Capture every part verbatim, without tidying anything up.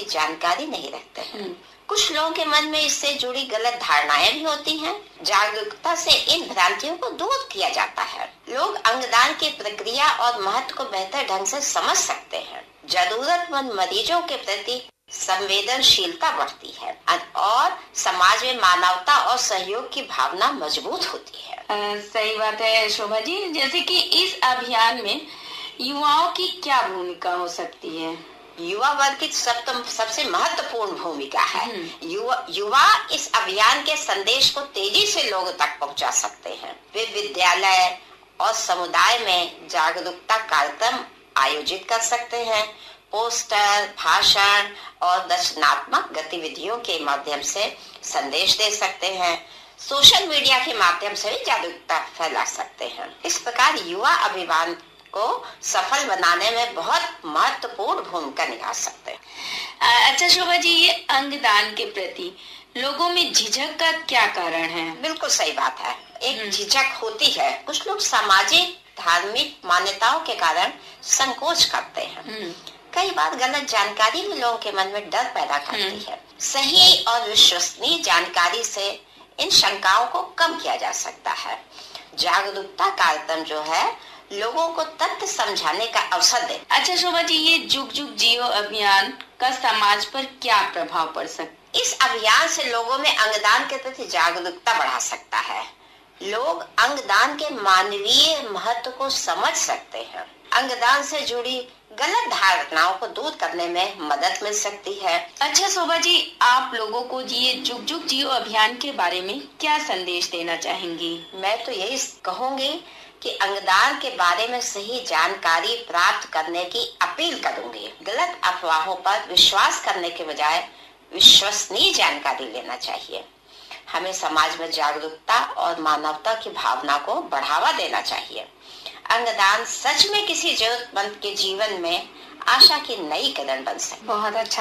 जानकारी नहीं रखते हैं। कुछ लोगों के मन में इससे जुड़ी गलत धारणाएं भी होती हैं। जागरूकता से इन भ्रांतियों को दूर किया जाता है। लोग अंगदान की प्रक्रिया और महत्व को बेहतर ढंग से समझ सकते हैं। जरूरतमंद मरीजों के प्रति संवेदनशीलता बढ़ती है और समाज में मानवता और सहयोग की भावना मजबूत होती है। आ, सही बात है शोभा जी। जैसे कि इस अभियान में युवाओं की क्या भूमिका हो सकती है? युवा वर्ग की सब सबसे महत्वपूर्ण भूमिका है। युवा युवा इस अभियान के संदेश को तेजी से लोगों तक पहुंचा सकते हैं। वे विद्यालय और समुदाय में जागरूकता कार्यक्रम आयोजित कर सकते हैं। पोस्टर, भाषण और रचनात्मक गतिविधियों के माध्यम से संदेश दे सकते हैं। सोशल मीडिया के माध्यम से भी जागरूकता फैला सकते हैं। इस प्रकार युवा अभियान को सफल बनाने में बहुत महत्वपूर्ण भूमिका निभा सकते हैं। अच्छा शोभा जी, ये अंगदान के प्रति लोगों में झिझक का क्या कारण है? बिल्कुल सही बात है। एक झिझक होती है। कुछ लोग सामाजिक धार्मिक मान्यताओं के कारण संकोच करते हैं। कई बार गलत जानकारी भी लोगों के मन में डर पैदा करती है। सही और विश्वसनीय जानकारी से इन शंकाओं को कम किया जा सकता है। जागरूकता कार्यक्रम जो है लोगों को तथ्य समझाने का अवसर दे। अच्छा शोभा जी, ये जुग जुग जियो अभियान का समाज पर क्या प्रभाव पड़ सकता? इस अभियान से लोगों में अंगदान के प्रति जागरूकता बढ़ा सकता है। लोग अंगदान के मानवीय महत्व को समझ सकते हैं। अंगदान से जुड़ी गलत धारणाओं को दूर करने में मदद मिल सकती है। अच्छा शोभा जी, आप लोगों को ये जुग जुग जियो अभियान के बारे में क्या संदेश देना चाहेंगी? मैं तो यही कहूंगी कि अंगदान के बारे में सही जानकारी प्राप्त करने की अपील करूंगी। गलत अफवाहों पर विश्वास करने के बजाय विश्वसनीय जानकारी लेना चाहिए। हमें समाज में जागरूकता और मानवता की भावना को बढ़ावा देना चाहिए। अंगदान सच में किसी जरूरतमंद के जीवन में आशा की नई किरण बन सके। बहुत अच्छा।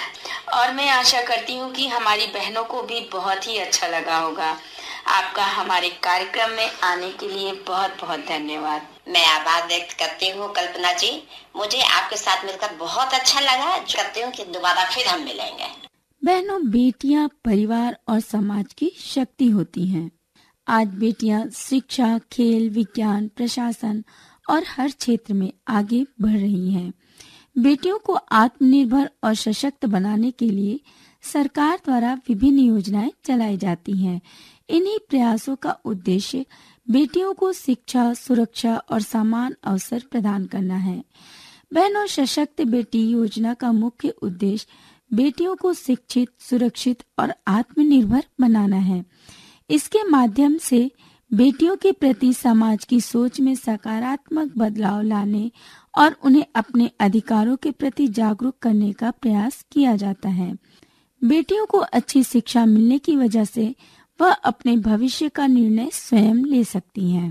और मैं आशा करती हूँ कि हमारी बहनों को भी बहुत ही अच्छा लगा होगा। आपका हमारे कार्यक्रम में आने के लिए बहुत बहुत धन्यवाद। मैं आभार व्यक्त करती हूँ कल्पना जी। मुझे आपके साथ मिलकर बहुत अच्छा लगा। करती हूँ कि दोबारा फिर हम मिलेंगे। बहनों, बेटियां परिवार और समाज की शक्ति होती हैं। आज बेटियां शिक्षा, खेल, विज्ञान, प्रशासन और हर क्षेत्र में आगे बढ़ रही हैं। बेटियों को आत्मनिर्भर और सशक्त बनाने के लिए सरकार द्वारा विभिन्न योजनाएं चलाई जाती हैं। इन्हीं प्रयासों का उद्देश्य बेटियों को शिक्षा, सुरक्षा और समान अवसर प्रदान करना है। बहनों, सशक्त बेटी योजना का मुख्य उद्देश्य बेटियों को शिक्षित, सुरक्षित और आत्मनिर्भर बनाना है। इसके माध्यम से बेटियों के प्रति समाज की सोच में सकारात्मक बदलाव लाने और उन्हें अपने अधिकारों के प्रति जागरूक करने का प्रयास किया जाता है। बेटियों को अच्छी शिक्षा मिलने की वजह से वह अपने भविष्य का निर्णय स्वयं ले सकती हैं।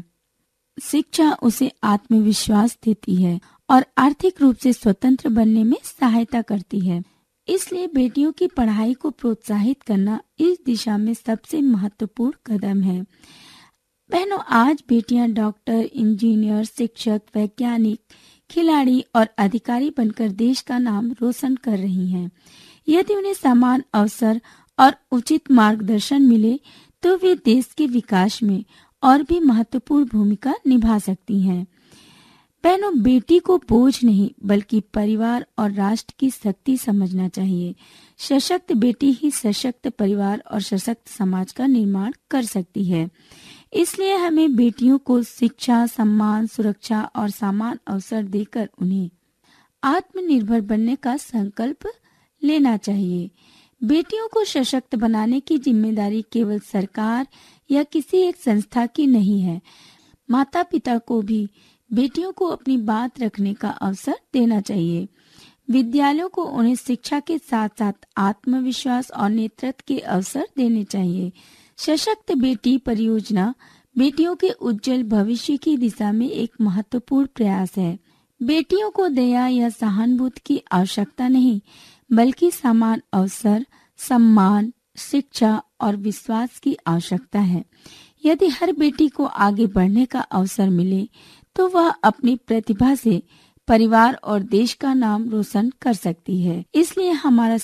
शिक्षा उसे आत्मविश्वास देती है और आर्थिक रूप से स्वतंत्र बनने में सहायता करती है। इसलिए बेटियों की पढ़ाई को प्रोत्साहित करना इस दिशा में सबसे महत्वपूर्ण कदम है। बहनों, आज बेटियां डॉक्टर, इंजीनियर, शिक्षक, वैज्ञानिक, खिलाड़ी और अधिकारी बनकर देश का नाम रोशन कर रही हैं। यदि उन्हें समान अवसर और उचित मार्गदर्शन मिले तो वे देश के विकास में और भी महत्वपूर्ण भूमिका निभा सकती हैं। बहनों, बेटी को बोझ नहीं बल्कि परिवार और राष्ट्र की शक्ति समझना चाहिए। सशक्त बेटी ही सशक्त परिवार और सशक्त समाज का निर्माण कर सकती है। इसलिए हमें बेटियों को शिक्षा, सम्मान, सुरक्षा और समान अवसर देकर उन्हें आत्मनिर्भर बनने का संकल्प लेना चाहिए। बेटियों को सशक्त बनाने की जिम्मेदारी केवल सरकार या किसी एक संस्था की नहीं है। माता पिता को भी बेटियों को अपनी बात रखने का अवसर देना चाहिए। विद्यालयों को उन्हें शिक्षा के साथ साथ आत्मविश्वास और नेतृत्व के अवसर देने चाहिए। सशक्त बेटी परियोजना बेटियों के उज्जवल भविष्य की दिशा में एक महत्वपूर्ण प्रयास है। बेटियों को दया या सहानुभूति की आवश्यकता नहीं बल्कि समान अवसर, सम्मान, शिक्षा और विश्वास की आवश्यकता है। यदि हर बेटी को आगे बढ़ने का अवसर मिले तो वह अपनी प्रतिभा से परिवार और देश का नाम रोशन कर सकती है। इसलिए हमारा